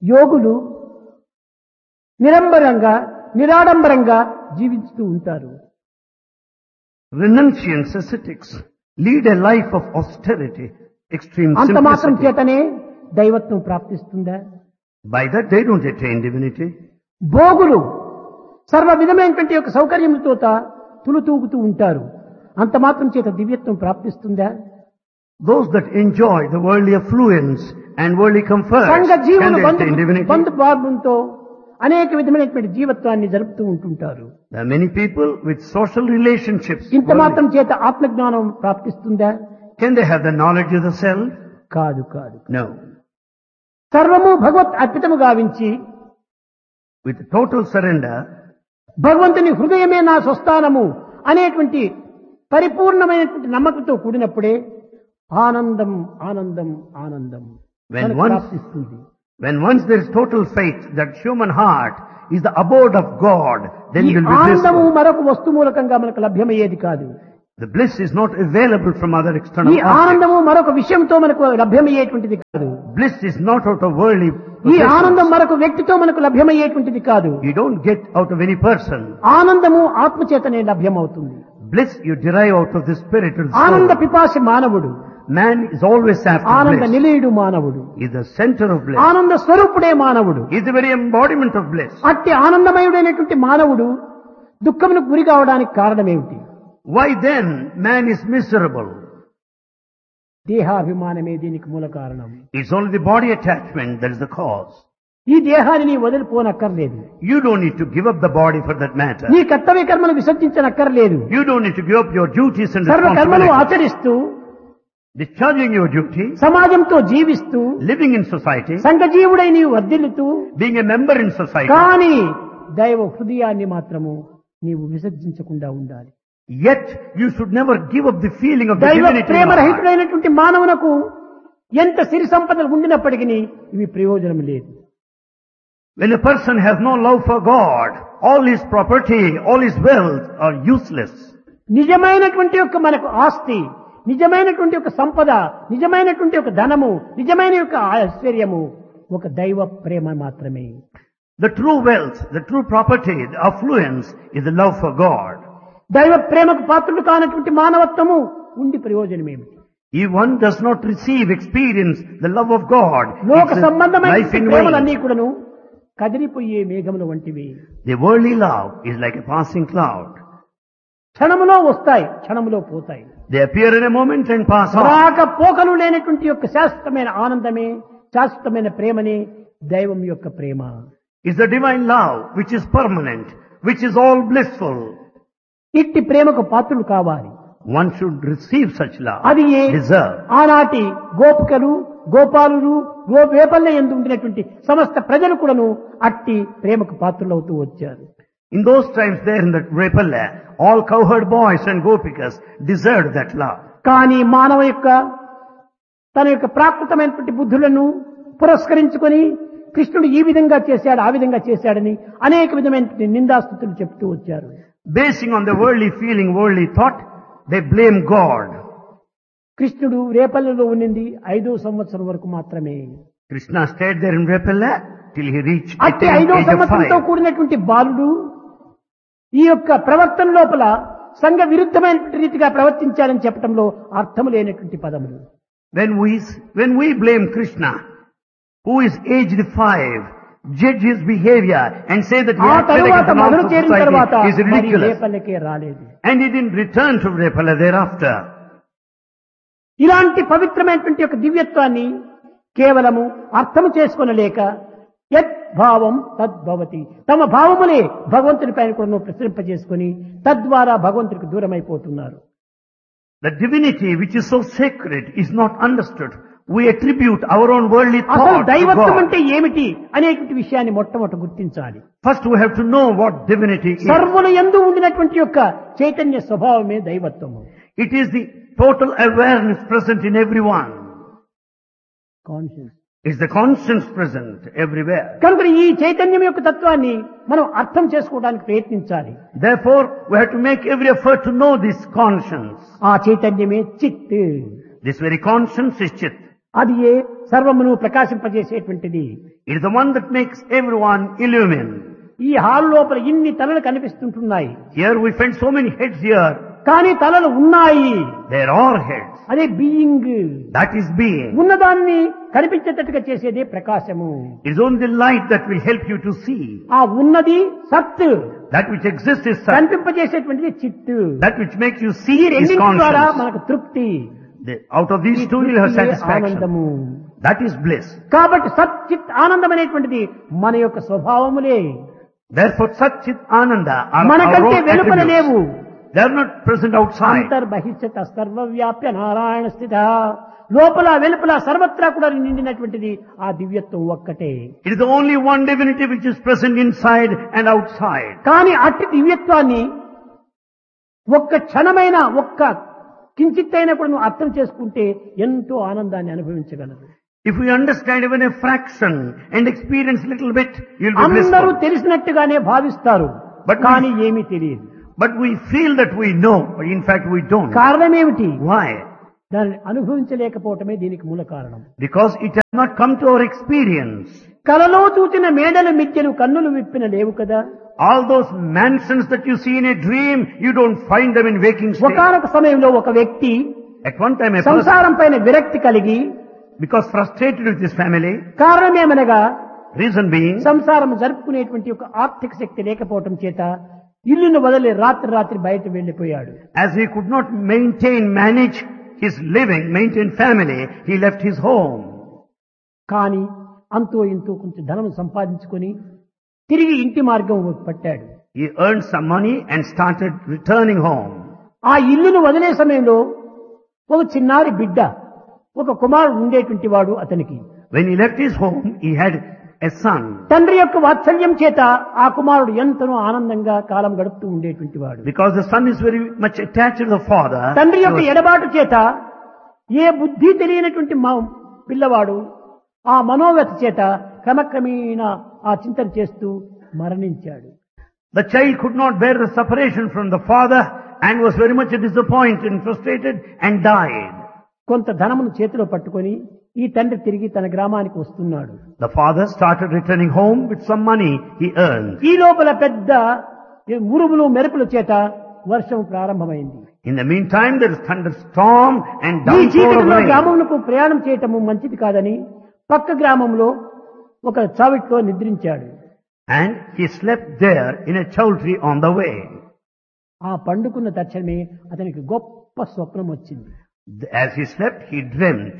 యోగులు నిరంబరంగా నిరాడంబరంగా జీవిస్తూ ఉంటారు. Renunciants, ascetics, lead a life of austerity, extreme అంత మాత్రం simplicity. చేతనే దైవత్వం ప్రాప్తిస్తుందా? By that they don't attain divinity. భోగులు సర్వ విధమైనటువంటి యొక్క సౌకర్యములతో తులుతూగుతూ ఉంటారు. అంత మాత్రం చేత దివ్యత్వం ప్రాప్తిస్తుందా? Those that enjoy the worldly affluence and worldly comforts, సంఘ can జీవులు they attain divinity? బంధుబాంధుతో అనేక విధమైనటువంటి జీవత్వాన్ని జరుపుతూ ఉంటుంటారు. There are many people with social relationships. ఇంత మాత్రం చేత ఆత్మజ్ఞానం ప్రాప్తిస్తుందా? Can they have the knowledge of the self? కాదు కాదు. No. సర్వము భగవత్ అర్పితము గావించి With total surrender, భగవంతుని హృదయమే నా స్వస్థానము అనేటువంటి పరిపూర్ణమైనటువంటి నమ్మకంతో కూడినప్పుడే ఆనందం ఆనందం ఆనందం When మనకు once- ప్రాప్తిస్తుంది. when once there is total faith that human heart is the abode of God, then ఈ you will be ఆనందము blissful. మరొక వస్తు మూలకంగా మనకు లభ్యమయ్యేది కాదు. The bliss is not available from other ఈ external objects. ఆనందము మరొక విషయంతో మనకు లభ్యమయ్యేటువంటిది కాదు. Bliss is not out of worldly ఈ possessions. ఆనందం మరొక వ్యక్తితో మనకు లభ్యమయ్యేటువంటిది కాదు. You don't get out of any person. ఆనందము ఆత్మచేతనే లభ్యమవుతుంది. Bliss you derive out of the spirit and ఆనంద soul. పిపాసి మానవుడు, Man is always after ఆనంద bliss. నిలయుడు మానవుడు, Is the center of bliss. ఆనంద స్వరూపుడే మానవుడు. Is the very embodiment of bliss. అట్టి ఆనందమయుడైనటువంటి మానవుడు దుఃఖమునకు గురి కావడానికి కారణమేమిటి? Why then man is miserable? దేహాభిమానమే దీనికి మూల కారణం. It's only the body attachment that is the cause. ఈ దేహాన్ని నీ వదిలిపోనక్కర్లేదు. You don't need to give up the body for that matter. నీ కర్తవ్య కర్మలు విసర్జించనక్కర్లేదు. You don't need to give up your duties and సర్వ కర్మలు responsibilities. ఆచరిస్తూ Discharging your duty, సమాజంతో జీవిస్తూ living in society, సంఘజీవుడై నీవు వర్ధిల్లుతూ being a member in society. కానీ దైవ హృదయాన్ని మాత్రము నీవు విసర్జించకుండా ఉండాలి. Yet you should never give up the feeling of the దైవ divinity in Prema your heart. రహితుడైనటువంటి మానవునకు ఎంత సిరి సంపదలు ఉండినప్పటికీ ఇవి ప్రయోజనం లేదు. When a person has no love for God, all his property, all his wealth are useless. నిజమైనటువంటి యొక్క మనకు ఆస్తి, నిజమైనటువంటి యొక్క సంపద, నిజమైనటువంటి యొక్క ధనము, నిజమైన యొక్క ఐశ్వర్యము ఒక దైవ ప్రేమ మాత్రమే. The true wealth, the true property, the affluence is the love for God. దైవ ప్రేమకు పాత్రుడు కానటువంటి మానవత్వము ఉండి ప్రయోజనం ఏమిటి? If one does not receive, experience the love of God, లోక it's a సంబంధమైన life in ప్రేమలన్నీ vain. కూడాను కదిలిపోయే మేఘముల వంటివి. The worldly love is like a passing cloud. క్షణములో వస్తాయి, క్షణములో పోతాయి. They appear in a moment and pass on. రాక పోకలు లేనటువంటి యొక్క శాశ్వతమైన ఆనందమే, శాశ్వతమైన ప్రేమనే దైవం యొక్క ప్రేమ. It's the divine love which is permanent, which is all blissful. ఇట్టి ప్రేమకు పాత్రులు కావాలి. One should receive such love, అది deserve. ఆనాటి గోపికలు, గోపాలులు, వేపల్ల యందు ఉండినటువంటి సమస్త ప్రజలు కూడాను అట్టి ప్రేమకు పాత్రులవుతూ వచ్చారు. In those times there in that Repalla, all cowherd boys and gopikas deserved that love. కానీ మానవ యొక్క తన యొక్క ప్రాకృతమైనటువంటి బుద్ధులను పురస్కరించుకొని కృష్ణుడు ఈ విధంగా చేశాడు, ఆ విధంగా చేశాడని అనేక విధమైనటువంటి నిందాస్తుతులు చెప్తూ వచ్చారు. Basing on the worldly feeling, worldly thought, they blame God. కృష్ణుడు రేపల్లిలో ఉన్నింది 5వ సంవత్సరం వరకు మాత్రమే. Krishna stayed there in Repalla till he reached అట్టి the 5వ age of సంవత్సరంతో 5. కూడినటువంటి బాలుడు ఈ యొక్క ప్రవర్తన లోపల సంఘ విరుద్ధమైనటువంటి రీతిగా ప్రవర్తించాలని చెప్పడంలో అర్థం లేనటువంటి పదములు. When we blame Krishna, who is aged 5, judge his behavior and say that he ఆ acted తరువాత against the మొదలు norms of చేరిన తరువాత society is మరి ridiculous. రేపల్లకే రాలేదు. And he didn't return to Repalla thereafter. ఇలాంటి పవిత్రమైనటువంటి యొక్క దివ్యత్వాన్ని కేవలము అర్థం చేసుకొనలేక యద్భావం తద్భవతి, తమ భావములే భగవంతుని పైన కూడా ప్రసరింపజేసుకొని తద్వారా భగవంతునికి దూరమైపోతున్నారు. The divinity which is so sacred is not understood. We attribute our own worldly అసలు thought to దైవత్వం God. అంటే ఏమిటి అనేటువంటి విషయాన్ని మొట్టమొదట గుర్తించాలి. First we have to know what divinity is. సర్వుల యందు ఉండినటువంటి యొక్క చైతన్య స్వభావమే దైవత్వము. It is the total awareness present in everyone. Conscious. It's the conscience present everywhere. కనుక ఈ చైతన్యం యొక్క తత్వాన్ని మనం అర్థం చేసుకోవడానికి ప్రయత్నించాలి. Therefore, we have to make every effort to know this conscience. ఆ చైతన్యమే చిత్. This very conscience is Chit. అది ఏ సర్వమును ప్రకాశింపజేసేటువంటిది. It is the one that makes everyone illumine. ఈ హాల్ లోపల ఇన్ని తలలు కనిపిస్తుంటున్నాయి. Here we find so many heads here. కానీ తలలు ఉన్నాయి. There are heads. అదే బీయింగ్. That is being. ఉన్నదాన్ని కనిపించేటట్టుగా చేసేదే ప్రకాశము. It is only the light that will help you to see. ఆ ఉన్నది సత్. That which exists is Sat. కనిపింపజేసేటువంటిది చిత్తు. That which makes you see ఈ is రెండింటి ద్వారా conscience. మనకు తృప్తి. Out of these two you'll have satisfaction. ఆనందము. That is bliss. కాబట్టి సత్ చిత్ ఆనందం అనేటువంటిది మన యొక్క స్వభావములే. Therefore Sat Chit Ananda are our మనకంటే own వెలుపల లేవు. attributes. They are not present outside. అంతర్బహిష్యత సర్వవ్యాప్య Narayana స్థిత. లోపల వెలుపల సర్వత్రా కూడా నిండినటువంటిది ఆ దివ్యత్వం ఒక్కటే. It is the only one divinity which is present inside and outside. కానీ అట్టి దివ్యత్వాన్ని ఒక్క క్షణమైన ఒక్క కించిత్తైనా కూడా నువ్వు అర్థం చేసుకుంటే ఎంతో ఆనందాన్ని అనుభవించగలరు. If we understand even a fraction and experience a little bit, you'll be అందరూ blissful. తెలిసినట్టుగానే భావిస్తారు, కానీ ఏమీ తెలియదు. But we feel that we know, but in fact we don't. కారణం ఏమిటి? Why? దాన్ని అనుభవించలేకపోవటమే దీనికి మూల కారణం. Because it has not come to our experience. కలలో చూచిన మేడల మిద్దెలు కన్నులు విప్పిన లేవు కదా. All those mansions that you see in a dream, you don't find them in waking state. ఒకానొక సమయంలో ఒక వ్యక్తి At one time a person, సంసారం పైన విరక్తి కలిగి, because frustrated with his family, కారణమేమనగా reason being, సంసారం జరుపుకునేటువంటి ఒక ఆర్థిక శక్తి లేకపోవటం చేత ఇల్లును వదిలి రాత్రి బయట వెళ్లిపోయాడు. as he could not manage his living, maintain family, he left his home. కానీ అంతో ఇంతో కొంచెం ధనం సంపాదించుకొని తిరిగి ఇంటి మార్గం పట్టాడు. He earned some money and started returning home. ఆ ఇల్లును వదిలే సమయంలో ఒక చిన్నారి బిడ్డ, ఒక కుమారుడు ఉండేటువంటి వాడు అతనికి. When he left his home, he had a son. తండ్రి యొక్క వాత్సల్యం చేత ఆ కుమారుడు ఎంతనో ఆనందంగా కాలం గడుపుతూ ఉండేటువంటి వాడు. Because the son is very much attached to the father. తండ్రి he యొక్క was- ఎడబాటు చేత ఏ బుద్ధి తెలియనటువంటి పిల్లవాడు ఆ మనోవ్యత చేత క్రమక్రమేణా ఆ చింతన చేస్తూ మరణించాడు. The child could not bear the separation from the father and was very much disappointed and frustrated and died. కొంత ధనమును చేతిలో పట్టుకొని ఈ తండ్రి తిరిగి తన గ్రామానికి వస్తున్నాడు. The father started returning home with some money he earned. ఈ లోపల పెద్ద ఉరుములు మెరుపుల చేత వర్షం ప్రారంభమైంది. In the meantime, there is thunderstorm and ఈ downpour of చీకటిలో rain. గ్రామమునకు ప్రయాణం చేయటము మంచిది కాదని పక్క గ్రామంలో ఒక చావిట్లో నిద్రించాడు. And he slept there in a chowdhury on the way. ఆ పండుకున్న తక్షణమే అతనికి గొప్ప స్వప్నం వచ్చింది. As he slept, he dreamt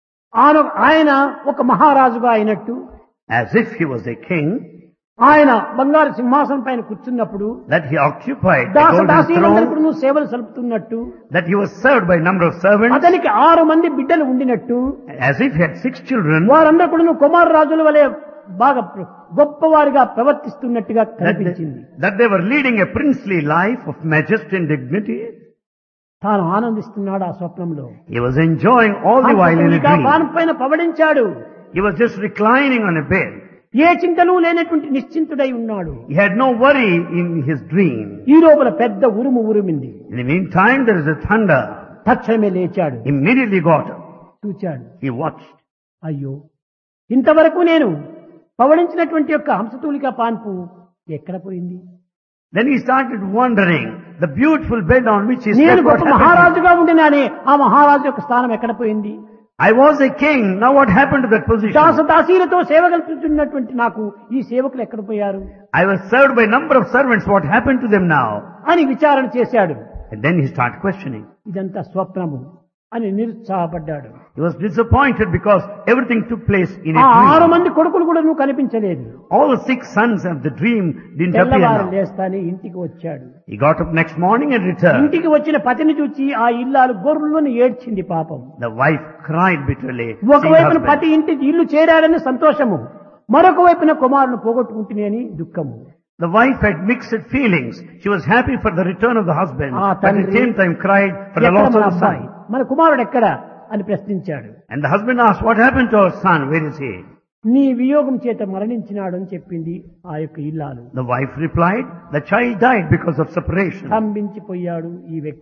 ఆయన ఒక మహారాజుగా అయినట్టు, as if he was a king, ఆయన బంగారు సింహాసనం పైన కూర్చున్నప్పుడు that he occupied a golden throne, దాసదాసీలందరికీ సేవలు సలుపుతున్నట్టు, that he was served by a number of servants, అతనికి 6 మంది బిడ్డలు ఉండినట్టు, as if he had 6 children, వారందరూ కూడా కుమార రాజుల వలె బాగా గొప్పవారిగా ప్రవర్తిస్తున్నట్టుగా కనిపించింది. that they were leading a princely life of majesty and dignity. తాను ఆనందిస్తున్నాడు ఆ స్వప్నంలో. He was enjoying all the while in a dream. పాను పైన పవడించాడు. He was just reclining on a bed. ఏ చింతలు లేనటువంటి నిశ్చింతుడై ఉన్నాడు. He had no worry in his dream. ఈ లోపల పెద్ద ఉరుము ఉరిమింది. In the meantime, there is a thunder. తక్షణమే లేచాడు. Immediately got up. చూచాడు. He watched. అయ్యో, ఇంతవరకు నేను పవడించినటువంటి యొక్క హంసతూలిక పాన్పు ఎక్కడ పోయింది? Then he started wondering, the beautiful bed on which he నేను slept, what గొప్ప happened? మహారాజుగా ఉండినానే ఆ మహారాజు యొక్క స్థానం ఎక్కడ పోయింది? I was a king, now what happened to that position? దాసదాసీలతో సేవ కల్పిస్తున్నటువంటి నాకు ఈ సేవకులు ఎక్కడ పోయారు I was served by a number of servants, what happened to them now? అని విచారణ చేశాడు. And then he started questioning. ఇదంతా స్వప్నము అని నిరుత్సాహపడ్డాడు. He was disappointed because everything took place in a ఆ 6 dream. మంది కొడుకులు కూడా నువ్వు కనిపించలేదు. All the 6 sons of the dream didn't appear తెల్లవారు now. లేస్తానే ఇంటికి వచ్చాడు. He got up next morning and returned. ఇంటికి వచ్చిన పతిని చూచి ఆ ఇల్లాలు గొర్రెలను ఏడ్చింది పాపం. The wife cried bitterly. seeing ఒకవైపున husband. పతి ఇంటికి ఇల్లు చేరాడని సంతోషము, మరొక వైపున కుమారుని పోగొట్టుకుంటుని అని దుఃఖము. The wife had mixed feelings. She was happy for the return of the husband, Ah, but at the తండ్రి, same time cried for the ఎక్కడ loss మన of the అబ్బాయి, son. మన కుమారుడు ఎక్కడ అని ప్రశ్నించాడు. And the husband asked, what happened to our son? Where is he? నీ వియోగం చేత మరణించినాడు అని చెప్పింది ఆ యొక్క ఇల్లాలు. The wife replied, the child died because of separation. స్తంభించిపోయాడు ఈ వ్యక్తి.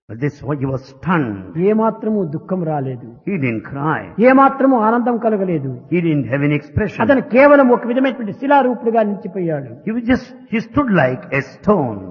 But this why he was stunned. ఏమాత్రము దుఃఖం రాలేదు, He didn't cry. ఏమాత్రము ఆనందం కలగలేదు. He didn't have any expression. అతను కేవలం ఒక విధమైనటువంటి శిలారూపుడుగా నిలిచిపోయాడు. He stood like a stone.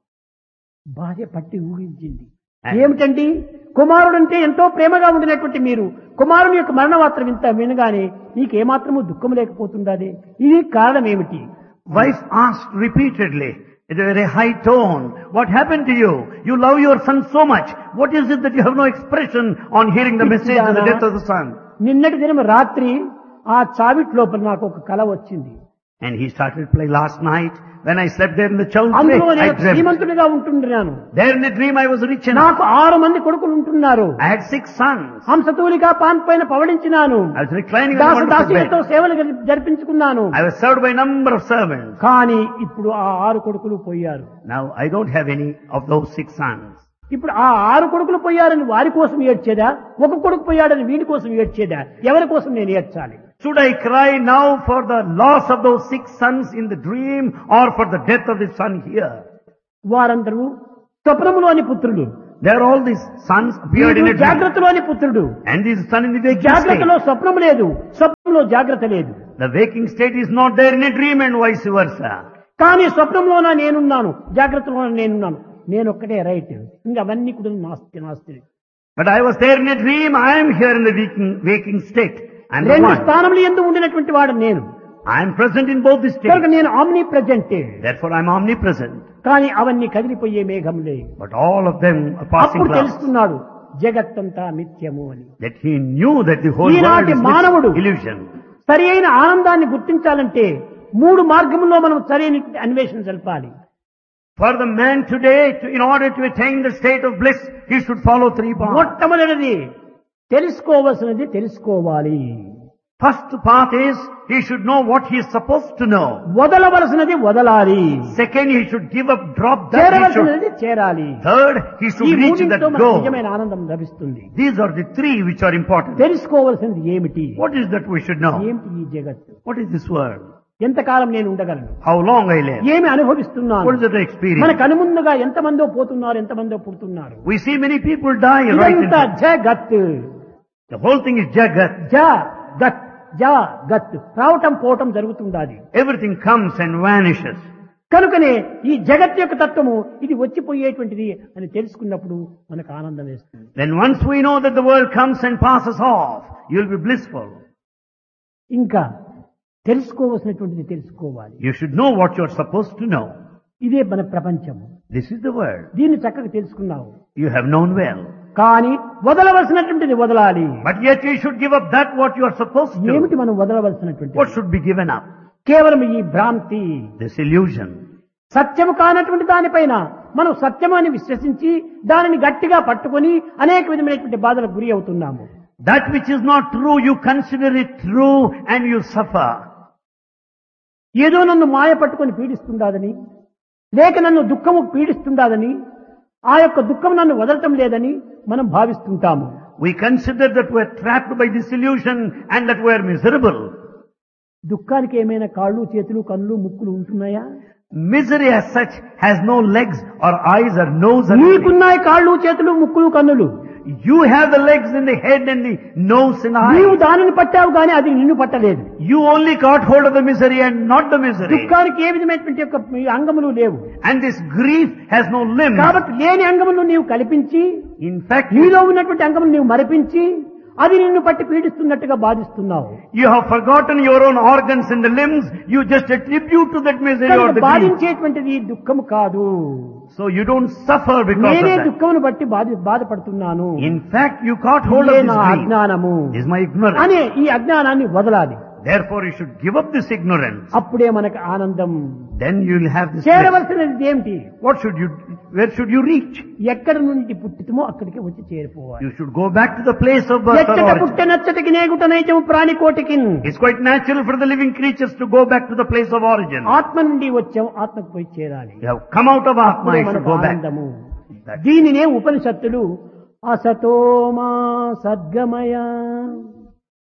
భార్య పట్టి ఊహించింది. ఏమిటండి, కుమారుడంటే ఎంతో ప్రేమగా ఉండినటువంటి మీరు కుమారుని యొక్క మరణ వార్త వినగానే నీకేమాత్రము దుఃఖం లేకపోతుండాలి, ఇది కారణం ఏమిటి? Wife asked repeatedly, in a very high tone, what happened to you? You love your son so much. What is it that you have no expression on hearing the message of the death of the son? నిన్నటి దినం రాత్రి ఆ చావిట్ లోపల నాకు ఒక కల వచ్చింది. And he started to play last night. When I slept there in the chowdhury, అందులో I నేను dreamt. శ్రీమంతుడిగా ఉంటున్నాను. There in a dream I was rich enough. నాకు 6 మంది కొడుకులు ఉంటున్నారు. I had 6 sons. హంసతూలిగా పాన్ పైన పవళించినాను. I was reclining on the wonderful దాసదాసీలతో bed. సేవలు జరిపించుకున్నాను. I was served by a number of servants. కానీ ఇప్పుడు ఆ 6 కొడుకులు పోయారు. Now I don't have any of those 6 sons. ఇప్పుడు ఆ 6 కొడుకులు పోయారని వారి కోసం ఏడ్చేదా, ఒక కొడుకు పోయాడని వీడి కోసం ఏడ్చేదా, ఎవరి కోసం నేను ఏడ్చాలి? Should I cry now for the loss of those 6 sons in the dream or for the death of the son here? వారందరూ స్వప్నములోని పుత్రుడు. There all these sons appeared in a dream. జాగ్రత్తలోని పుత్రుడు. And this son in the waking state. జాగ్రత్తలో స్వప్నం లేదు, స్వప్నంలో జాగ్రత్త లేదు. The waking state is not there in a dream and vice versa. కానీ స్వప్నంలోన నేనున్నాను, జాగ్రత్తలోన నేనున్నాను. నేను ఒక్కటే రైట్, ఇంకా అవన్నీ కూడా నాస్తి. But I was there in a dream, I am here in the waking state. I'm the రెండు one. స్థానములు ఎందు ఉండినటువంటి వాడు నేను. I am present in both the కనుక states. నేను omni present. Therefore I am omnipresent. కానీ అవన్నీ కదిలిపోయే మేఘంలే. But all of them are passing అప్పుడు clouds. తెలుస్తున్నాడు జగత్తంతా మిథ్యము అని. That he knew that the whole world ఈనాటి is మానవుడు this illusion. సరి అయిన ఆనందాన్ని గుర్తించాలంటే 3 మార్గముల్లో మనం సరైన అన్వేషణ జరపాలి. For the man today, in order to attain the state of bliss, he should follow 3 paths. మొట్టమొదటిది తెలుసుకోవలసినది తెలుసుకోవాలి. First path is, he should know what he is supposed to know. వదలవలసినది వదలాలి. Second, he should give up, drop that he should. చేరవలసినది చేరాలి. Third, he ఈ should reach that మూడింటితో మనకు goal. నిజమైన ఆనందం లభిస్తుంది. These are the 3 which are important. తెలుసుకోవలసినది ఏమిటి? What is that we should know? ఏమిటి ఈ జగత్తు? What is this world? ఎంతకాలం నేను ఉండగలను? How long I live? ఏమి అనుభవిస్తున్నాను? What is the experience? మన కనుముందుగా ఎంతమందో పోతున్నారు, ఎంతమందో పుడుతున్నారు. We see many people die right in ఇదంతా front. జగత్. The whole thing is jagat. జగత్ జగత్ రావటం పోవటం జరుగుతుండాలి. Everything comes and vanishes. కనుకనే ఈ జగత్ యొక్క తత్వము ఇది వచ్చిపోయేటువంటిది అని తెలుసుకున్నప్పుడు మనకు ఆనందం వేస్తుంది. Then once we know that the world comes and passes off, you will be blissful. ఇంకా తెలుసుకోవలసినటువంటిది తెలుసుకోవాలి. You should know what you are supposed to know. ఇదే మన ప్రపంచము. This is the world. దీన్ని చక్కగా తెలుసుకున్నావు. You have known well. కానీ వదలవలసినటువంటిది వదలాలి. But yet you should give up that what you are supposed ఏమిటి to. మనం వదలవలసినటువంటి? What should be given up? కేవలం ఈ భ్రాంతి, This illusion. సత్యము కానటువంటి దానిపైన మనం సత్యము అని విశ్వసించి దానిని గట్టిగా పట్టుకొని అనేక విధమైనటువంటి బాధలకు గురి అవుతున్నాము. That which is not true, you consider it true and you suffer. ఏదో నన్ను మాయ పట్టుకొని పీడిస్తుండాదని, లేక నన్ను దుఃఖము పీడిస్తుండాదని, ఆ యొక్క దుఃఖం నన్ను వదలటం లేదని మనం భావిస్తుంటాము. We consider that we are trapped by this illusion and that we are miserable. దుఃఖానికి ఏమైనా కాళ్ళు, చేతులు, కన్నులు, ముక్కులు ఉంటున్నాయా? Misery as such has no legs or eyes or nose or anything. నీకున్నాయి కాళ్ళు, చేతులు, ముక్కులు, కన్నులు. You have the legs and the head and the nose and నీవు eyes. దానిని పట్టావు కానీ అది నిన్ను పట్టలేదు. You only caught hold of the misery and not the misery. దుఃఖానికి ఏ విధమైనటువంటి యొక్క అంగములు లేవు. And this grief has no limbs. కాబట్టి లేని అంగములను నీవు కల్పించి, In fact, నీలో ఉన్నటువంటి అంగములు నీవు మరిపించి అది నిన్ను పట్టి పీడిస్తున్నట్టుగా బాధిస్తున్నావు. you have forgotten your own organs and the limbs. You just attribute to that misery or కనుక the grief. బాధించేటువంటిది దుఃఖము కాదు. So you don't suffer because నేనే of that. దుఃఖమును బట్టి బాధపడుతున్నాను. In fact, you caught hold of ఇదే this నా grief. అజ్ఞానము This is my ignorance. అనే ఈ అజ్ఞానాన్ని వదలాలి. Therefore, you should give up this ignorance. అప్పుడే మనకు ఆనందం. Then you will have this bliss. చేరవలసినది ఏమిటి? What should you, where should you reach? ఎక్కడ నుండి పుట్టితమో అక్కడికి వచ్చి చేరిపోవాలి. You should go back to the place of birth or ఎచ్చట origin. పుట్టే నచ్చటికి నేగుట నైజము ప్రాణికోటికి. It's quite natural for the living creatures to go back to the place of origin. ఆత్మ నుండి వచ్చాం, ఆత్మకు పోయి చేరాలి. You have come out of Atma, అప్పుడే you should మనకు go back. ఆనందము. That- దీనినే ఉపనిషత్తులు అసతోమా సద్గమయ,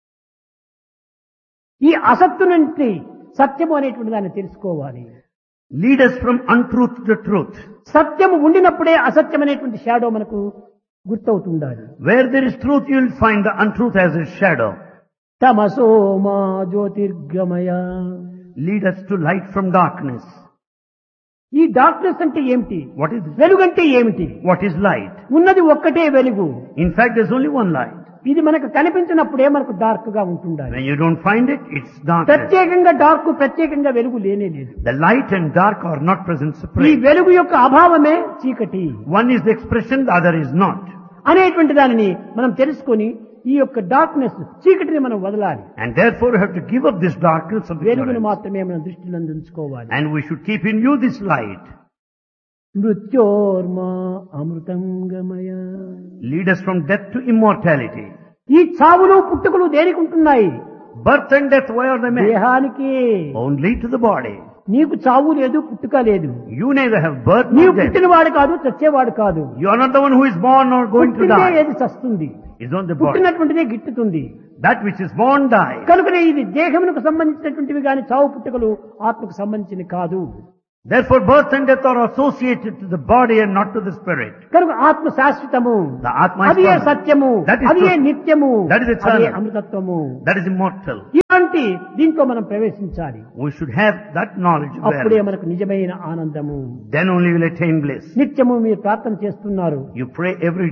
ఈ అసత్తు నుండి సత్యము అనేటువంటి దాన్ని తెలుసుకోవాలి. Lead us from untruth to truth. సత్యము ఉండినప్పుడే అసత్యమైనటువంటి షాడో మనకు గుర్తవుతుండాలి. Where there is truth, you will find the untruth as its shadow. తమసో మా జ్యోతిర్గమయ. Lead us to light from darkness. ఈ డార్క్నెస్ అంటే ఏమిటి? What is this? వెలుగంటే ఏమిటి? What is light? ఉన్నది ఒక్కటే వెలుగు. In fact, there's only one light. ఇది మనకు కనిపించినప్పుడే మనకు డార్క్ గా ఉంటుండాలి. When you don't find it, it's darkness. ప్రత్యేకంగా డార్క్, ప్రత్యేకంగా వెలుగు లేనే లేదు. The light and dark are not present ఈ separate. వెలుగు యొక్క అభావమే చీకటి One is the expression, the other is not. అనేటువంటి దానిని మనం తెలుసుకొని ఈ యొక్క డార్క్నెస్, చీకటిని మనం వదలాలి. And therefore we have to give up this darkness of వెలుగును ignorance. మాత్రమే మనం దృష్టిలో ఉంచుకోవాలి. And we should keep in view this light. మృత్యోర్మా Amrutham గమయ. Lead us from death to immortality. ఈ చావులు పుట్టుకలు దేనికి ఉంటున్నాయి? Birth and death, why are they made? దేహానికి. Only to the body. నీకు చావు లేదు, పుట్టుక లేదు. You neither have birth నీవు nor death. పుట్టినవాడు కాదు, చచ్చేవాడు కాదు. You are not the one who is born or going to పుట్టిందే die. ఏది చస్తుంది, It's not the body. పుట్టినటువంటిదే గిట్టుతుంది. That which is born dies. కనుకనే ఇది దేహమునకు సంబంధించినటువంటివి గాని చావు పుట్టుకలు ఆత్మకు సంబంధించినవి కాదు. Therefore birth and death are associated to the body and not to the spirit. కనుక ఆత్మ శాశ్వతము, The Atma is అది permanent. సత్యము, That is అది truth. నిత్యము, That is eternal. అదే అమృతత్వము. That is immortal. ఇలాంటి దీంట్లో మనం ప్రవేశించాలి. We should have that knowledge of అప్పుడే where. మనకు నిజమైన ఆనందము. Then only will attain bliss. నిత్యము మీరు ప్రార్థన చేస్తున్నారు. You pray every